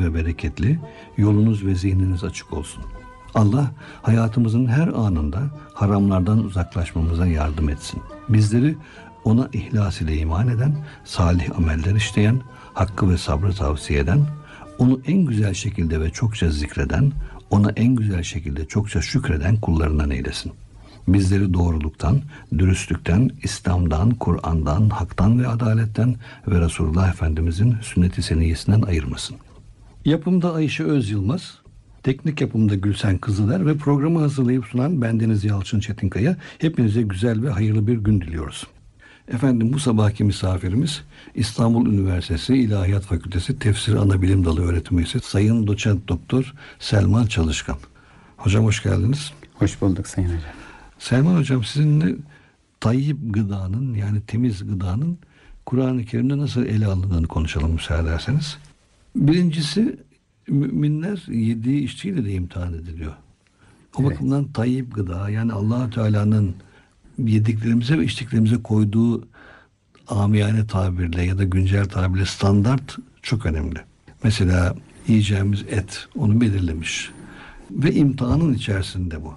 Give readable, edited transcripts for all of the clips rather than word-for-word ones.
ve bereketli, yolunuz ve zihniniz açık olsun. Allah hayatımızın her anında haramlardan uzaklaşmamıza yardım etsin. Bizleri ona ihlas ile iman eden, salih ameller işleyen, hakkı ve sabrı tavsiye eden, onu en güzel şekilde ve çokça zikreden, ona en güzel şekilde çokça şükreden kullarından eylesin. Bizleri doğruluktan, dürüstlükten, İslam'dan, Kur'an'dan, haktan ve adaletten ve Resulullah Efendimizin sünnet-i seniyyesinden ayırmasın. Yapımda Ayşe Özyılmaz, teknik yapımda Gülsen Kızıler ve programı hazırlayıp sunan bendeniz Yalçın Çetinkaya. Hepinize güzel ve hayırlı bir gün diliyoruz. Efendim, bu sabahki misafirimiz İstanbul Üniversitesi İlahiyat Fakültesi Tefsir Anabilim Dalı öğretim üyesi Sayın Doçent Doktor Selman Çalışkan. Hocam hoş geldiniz. Hoş bulduk Sayın Hocam. Selman Hocam, sizinle tayyip gıdanın, yani temiz gıdanın Kur'an-ı Kerim'de nasıl ele alındığını konuşalım müsaade ederseniz. Birincisi, müminler yediği içtiğiyle de imtihan ediliyor. O bakımdan tayyip gıda, yani Allah Teala'nın yediklerimize ve içtiklerimize koyduğu amiyane tabirle ya da güncel tabirle standart çok önemli. Mesela yiyeceğimiz et onu belirlemiş ve imtihanın içerisinde bu.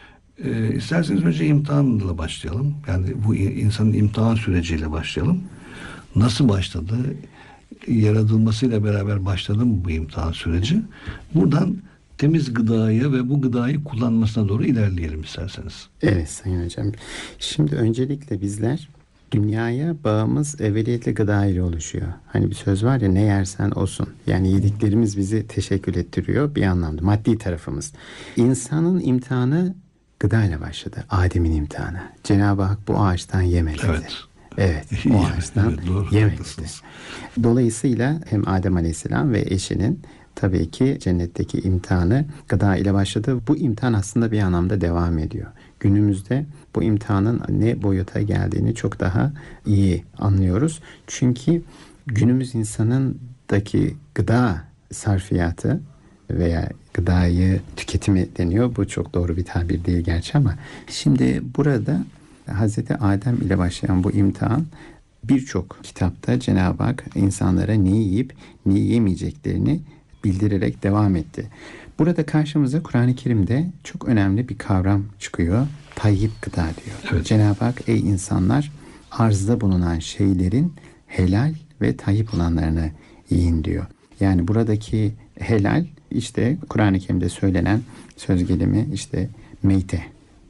İsterseniz önce imtihanla başlayalım. Yani bu insanın imtihan süreciyle başlayalım. Nasıl başladı? Yaratılmasıyla beraber başladı mı bu imtihan süreci? Buradan temiz gıdaya ve bu gıdayı kullanmasına doğru ilerleyelim isterseniz. Evet Sayın Hocam. Şimdi öncelikle bizler dünyaya bağımız evveliyetle gıda ile oluşuyor. Hani bir söz var ya, ne yersen olsun. Yani yediklerimiz bizi teşekkür ettiriyor bir anlamda. Maddi tarafımız. İnsanın imtihanı gıda ile başladı. Adem'in imtihanı. Cenab-ı Hak bu ağaçtan yeme dedi. Evet, o ağaçtan yeme dedi. Dolayısıyla hem Adem Aleyhisselam ve eşinin tabii ki cennetteki imtihanı gıda ile başladı. Bu imtihan aslında bir anlamda devam ediyor. Günümüzde bu imtihanın ne boyuta geldiğini çok daha iyi anlıyoruz. Çünkü günümüz insanındaki gıda sarfiyatı veya gıdayı tüketimi deniyor. Bu çok doğru bir tabir değil gerçi, ama şimdi burada Hazreti Adem ile başlayan bu imtihan birçok kitapta Cenab-ı Hak insanlara ne yiyip ne yemeyeceklerini bildirerek devam etti. Burada karşımıza Kur'an-ı Kerim'de çok önemli bir kavram çıkıyor. Tayyip gıda diyor. Evet. Cenab-ı Hak, ey insanlar, arzda bulunan şeylerin helal ve tayyip olanlarını yiyin diyor. Yani buradaki helal, işte Kur'an-ı Kerim'de söylenen söz gelimi, işte meyte,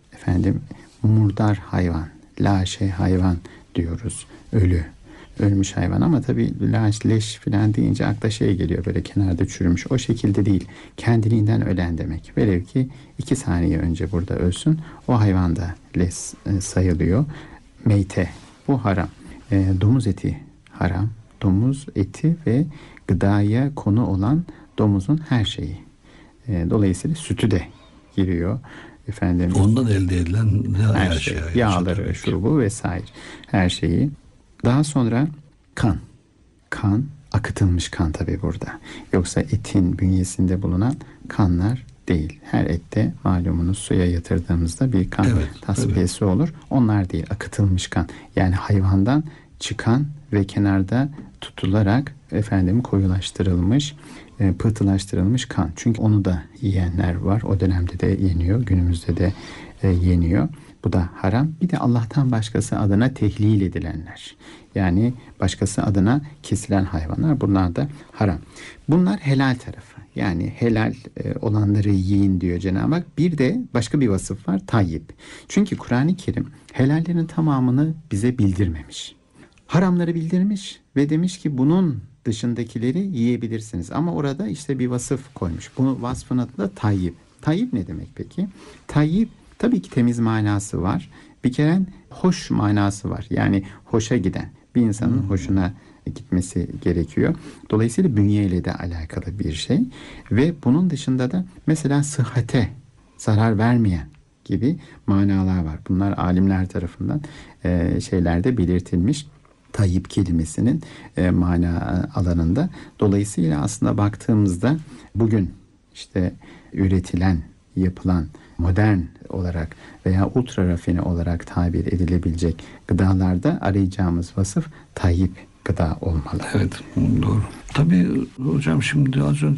murdar hayvan, laşe hayvan diyoruz. Ölmüş hayvan, ama tabii leş falan deyince akla şey geliyor, böyle kenarda çürümüş. O şekilde değil. Kendiliğinden ölen demek. Velev ki 2 saniye önce burada ölsün, o hayvan da les sayılıyor. Meyte, bu haram. Domuz eti haram. Domuz eti ve gıdaya konu olan domuzun her şeyi. Dolayısıyla sütü de giriyor. Ondan elde edilen her şey. Yağları, şurubu vesaire. Her şeyi. Daha sonra kan, akıtılmış kan tabii burada. Yoksa etin bünyesinde bulunan kanlar değil. Her ette malumunuz suya yatırdığımızda bir kan tasfiyesi olur. Onlar değil, akıtılmış kan. Yani hayvandan çıkan ve kenarda tutularak koyulaştırılmış, pıhtılaştırılmış kan. Çünkü onu da yiyenler var. O dönemde de yeniyor, günümüzde de yeniyor. Bu da haram. Bir de Allah'tan başkası adına tehlil edilenler. Yani başkası adına kesilen hayvanlar, bunlar da haram. Bunlar helal tarafı. Yani helal olanları yiyin diyor Cenab-ı Hak. Bir de başka bir vasıf var, tayyip. Çünkü Kur'an-ı Kerim helallerin tamamını bize bildirmemiş. Haramları bildirmiş ve demiş ki bunun dışındakileri yiyebilirsiniz. Ama orada işte bir vasıf koymuş. Bu vasfın adı da tayyip. Tayyip ne demek peki? Tayyip, tabii ki temiz manası var. Bir kere hoş manası var. Yani hoşa giden. Bir insanın hoşuna gitmesi gerekiyor. Dolayısıyla bünyeyle de alakalı bir şey. Ve bunun dışında da mesela sıhhate zarar vermeyen gibi manalar var. Bunlar alimler tarafından şeylerde belirtilmiş. Tayyip kelimesinin mana alanında. Dolayısıyla aslında baktığımızda bugün işte üretilen, yapılan modern olarak veya ultra rafine olarak tabir edilebilecek gıdalarda arayacağımız vasıf tayyip gıda olmalı. Evet, doğru. Tabii hocam, şimdi az önce